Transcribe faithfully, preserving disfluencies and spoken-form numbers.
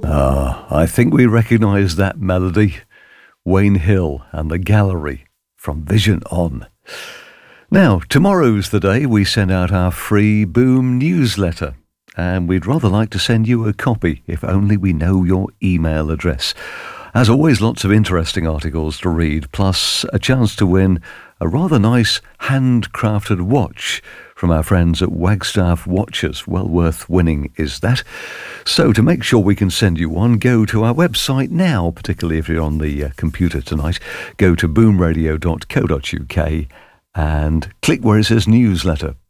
Ah, I think we recognise that melody. Wayne Hill and the Gallery from Vision On. Now, tomorrow's the day we send out our free Boom newsletter, and we'd rather like to send you a copy if only we know your email address. As always, lots of interesting articles to read, plus a chance to win a rather nice handcrafted watch from our friends at Wagstaff Watches. Well worth winning is that. So to make sure we can send you one, go to our website now, particularly if you're on the uh, computer tonight. Go to boom radio dot co dot uk and click where it says newsletter.